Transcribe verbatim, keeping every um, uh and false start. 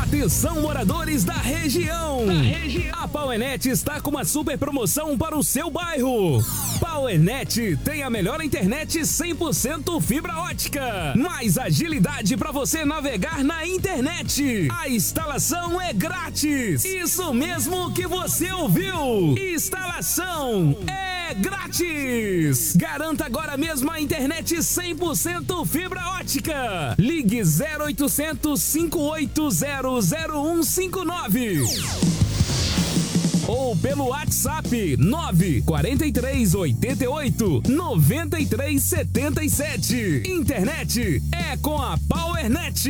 Atenção, moradores da região. Da região. A Powernet está com uma super promoção para o seu bairro. Powernet tem a melhor internet cem por cento fibra ótica. Mais agilidade para você navegar na internet. A instalação é grátis. Isso mesmo que você ouviu. Instalação é grátis. Garanta agora mesmo a internet cem por cento fibra ótica. Ligue zero oitocentos, cinco oito zero, zero um cinco nove. Ou pelo WhatsApp nove quatro três oito oito, nove três sete sete. Internet é com a Powernet.